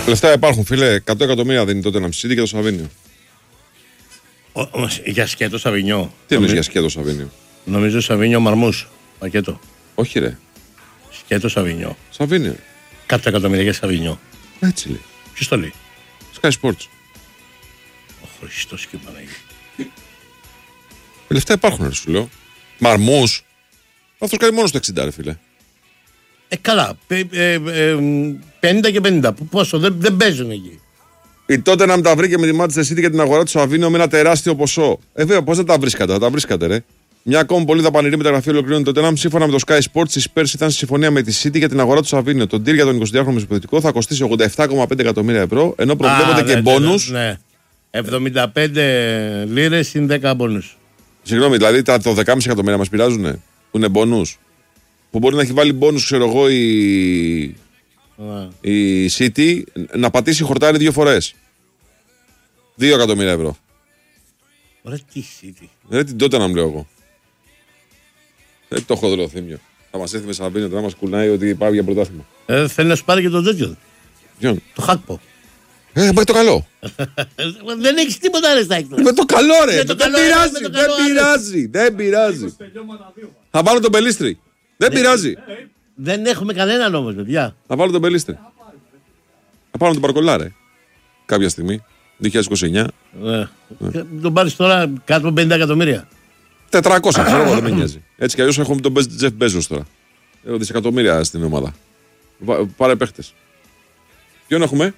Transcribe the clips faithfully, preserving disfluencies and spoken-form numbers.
Λεφτά υπάρχουν, φίλε. εκατό εκατομμύρια δίνει τότε να ψήσει και το Σαβίνιο. Ο, ο, για σκέτο Σαβινιό. Τι εννοείς για σκέτο Σαβίνιο? Νομίζω Σαβίνιο Μαρμούς. Πακέτο. Όχι, ρε. Σκέτο Σαβινιό. Σαβίνιο. εκατό εκατομμύρια για Σαβινιό. Έτσι λέει. Ποιος το λέει? Sky Sports. Ο Χριστός και η Παναγία. Λεφτά υπάρχουν, ρε, σου λέω. Μαρμούς. Αυτός κάνει μόνο στο εξήντα, ρε φίλε. Ε, καλά. Ε, ε, ε, πενήντα και πενήντα. Πόσο, δεν, δεν παίζουν εκεί. Η τότε να μην τα βρήκε με τη Manchester City για την αγορά του Σαβίνιο με ένα τεράστιο ποσό. Ε, βέβαια, πώς δεν τα βρίσκατε, θα τα βρίσκατε, ρε. Μια ακόμη πολύ δαπανηρή μεταγραφή ολοκληρώνει το Tottenham. Σύμφωνα με το Sky Sports, η Spurs ήταν στη συμφωνία με τη City για την αγορά του Σαβίνιο. Το deal για τον εικοσιδυάχρονο μεσοπαιδευτικό θα κοστίσει ογδόντα επτά κόμμα πέντε εκατομμύρια ευρώ, ενώ προβλέπονται και μπόνους. Ναι, ναι. εβδομήντα πέντε λίρες συν δέκα μπόνους. Συγγνώμη, δηλαδή τα το δέκα κόμμα πέντε εκατομμύρια μας πειράζουνε, που είναι μπόνους. Που μπορεί να έχει βάλει μπόνους, ξέρω εγώ, η, yeah. η City να πατήσει χορτάρι δύο φορές. Δύο εκατομμύρια ευρώ. Ωραία, τι City. Δεν την τότε να μου λέω εγώ. Δεν το έχω δει θύμιο. Θα μας έρθει με Σαβίνιο τώρα να μας κουνάει ότι πάει για πρωτάθλημα. Ε, θέλει να σου πάρει και τον τέτοιο. Ποιον? Το Χάκπο. Ε, πάει το καλό. Δεν έχεις τίποτα άλλο στα έξω. Με το καλό, ρε. Με Δεν το καλό, πειράζει. με το Δεν καλό, πειράζει. Δεν πειράζει. Θα βάλω τον Πελίστρη. Δεν πειράζει. Δεν έχουμε κανέναν όμως, παιδιά. Θα βάλω τον Πελίστρη. Θα πάρω τον Παρκολάρε. Κάποια στιγμή. δύο χιλιάδες είκοσι εννιά. Τον πάρεις τώρα κάτω από πενήντα εκατομμύρια. τετρακόσια, ξέρω εγώ, δεν με νοιάζει. Έτσι κι αλλιώς έχουμε τον Τζεφ Μπέζος τώρα. Έχω δισεκατομμύρια στην ομάδα. Πάρε παίχτες. Ποιον έχουμε?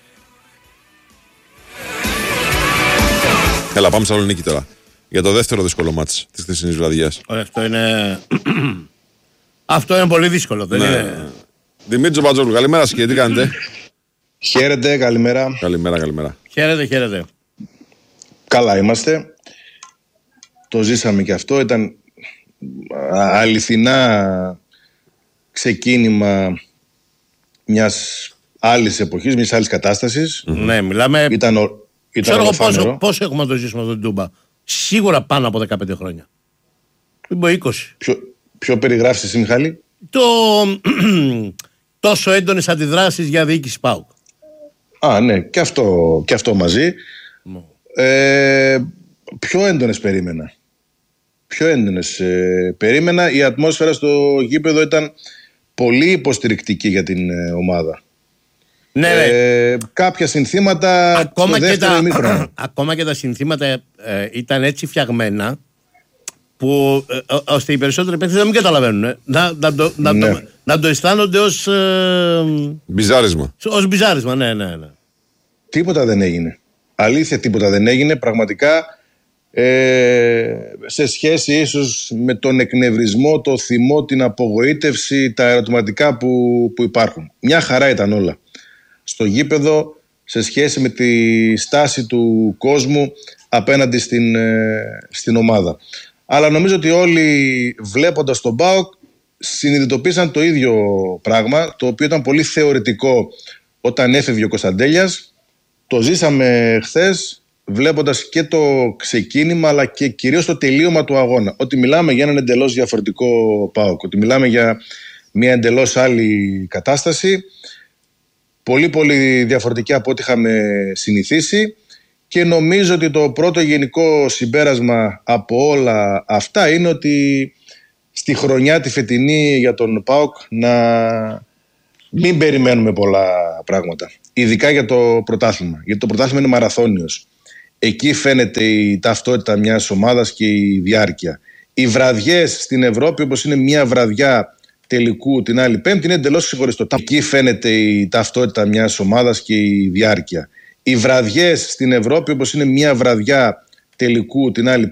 Έλα, πάμε Σαλονίκη τώρα. Για το δεύτερο δύσκολο μάτς της χθεσινής βραδιάς. Αυτό είναι. Αυτό είναι πολύ δύσκολο, δεν ναι. είναι. Δημήτρη Μπατζόγλου, καλημέρα σας, τι κάνετε? Χαίρετε, καλημέρα. Καλημέρα, καλημέρα. Χαίρετε, χαίρετε. Καλά είμαστε. Το ζήσαμε και αυτό. Ήταν αληθινά ξεκίνημα μιας άλλης εποχής, μιας άλλης κατάστασης. Mm-hmm. Ναι, μιλάμε. Ήταν, ο, ήταν ξέρω πόσο, πόσο έχουμε να το ζήσουμε τον Τούμπα. Σίγουρα πάνω από δεκαπέντε χρόνια. Μην πω είκοσι. Ποιο, ποιο περιγράφεις εσύ, Μιχάλη? Το τόσο έντονες αντιδράσεις για διοίκηση ΠΑΟΚ. Α, ναι, και αυτό, και αυτό μαζί. Mm. Ε, πιο έντονες περίμενα. Πιο έντονες ε, περίμενα. Η ατμόσφαιρα στο γήπεδο ήταν πολύ υποστηρικτική για την ε, ομάδα. Ναι, ε, κάποια συνθήματα ακόμα στο δεύτερο ημίχρονο. Ακόμα και τα συνθήματα ε, ήταν έτσι φτιαγμένα που ε, ώστε οι περισσότεροι παίκτες να μην καταλαβαίνουν. Ε. Να, να, το, να, ναι. το, να το αισθάνονται ως ε, μπιζάρισμα. Ως μπιζάρισμα, ναι, ναι, ναι. Τίποτα δεν έγινε. Αλήθεια, τίποτα δεν έγινε. Πραγματικά ε, σε σχέση ίσως με τον εκνευρισμό, το θυμό, την απογοήτευση, τα ερωτηματικά που, που υπάρχουν. Μια χαρά ήταν όλα στο γήπεδο σε σχέση με τη στάση του κόσμου απέναντι στην, ε, στην ομάδα. Αλλά νομίζω ότι όλοι βλέποντας τον ΠΑΟΚ συνειδητοποίησαν το ίδιο πράγμα, το οποίο ήταν πολύ θεωρητικό όταν έφευγε ο Κωνσταντέλιας. Το ζήσαμε χθες βλέποντας και το ξεκίνημα αλλά και κυρίως το τελείωμα του αγώνα. Ότι μιλάμε για έναν εντελώς διαφορετικό ΠΑΟΚ, ότι μιλάμε για μια εντελώς άλλη κατάσταση, πολύ πολύ διαφορετική από ό,τι είχαμε συνηθίσει. Και νομίζω ότι το πρώτο γενικό συμπέρασμα από όλα αυτά είναι ότι στη χρονιά τη φετινή για τον ΠΑΟΚ να μην περιμένουμε πολλά πράγματα. Ειδικά για το πρωτάθλημα. Γιατί το πρωτάθλημα είναι μαραθώνιος. Εκεί φαίνεται η ταυτότητα μιας ομάδας και η διάρκεια. Οι βραδιές στην Ευρώπη, όπως είναι μια βραδιά τελικού την άλλη Πέμπτη, είναι εντελώς ξεχωριστό. Εκεί φαίνεται η ταυτότητα μιας ομάδας και η διάρκεια. Οι βραδιές στην Ευρώπη, όπως είναι μια βραδιά τελικού την άλλη